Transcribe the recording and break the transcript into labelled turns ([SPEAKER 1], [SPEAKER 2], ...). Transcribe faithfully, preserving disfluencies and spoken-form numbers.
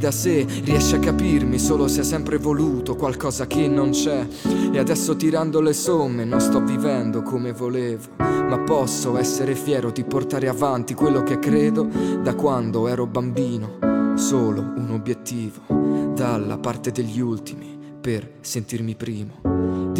[SPEAKER 1] da sé, riesci a capirmi solo se hai sempre voluto qualcosa che non c'è. E adesso tirando le somme non sto vivendo come volevo, ma posso essere fiero di portare avanti quello che credo da quando ero bambino. Solo un obiettivo, dalla parte degli ultimi per sentirmi primo.